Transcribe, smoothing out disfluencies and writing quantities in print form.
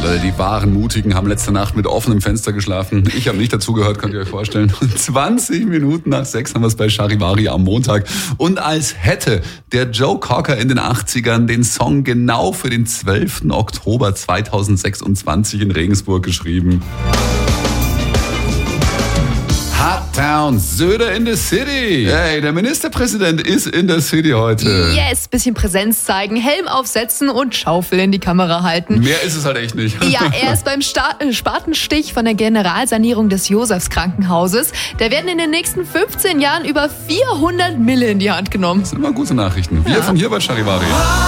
Die wahren Mutigen haben letzte Nacht mit offenem Fenster geschlafen. Ich habe nicht dazugehört, könnt ihr euch vorstellen. Und 20 Minuten nach 6 haben wir es bei Charivari am Montag. Und als hätte der Joe Cocker in den 80ern den Song genau für den 12. Oktober 2026 in Regensburg geschrieben. Hot Town, Söder in the City. Hey, der Ministerpräsident ist in der City heute. Yes, bisschen Präsenz zeigen, Helm aufsetzen und Schaufel in die Kamera halten. Mehr ist es halt echt nicht. Ja, er ist beim Spatenstich von der Generalsanierung des Josefs-Krankenhauses. Da werden in den nächsten 15 Jahren über 400 Mille in die Hand genommen. Das sind immer gute Nachrichten. Wir von hier bei Charivari.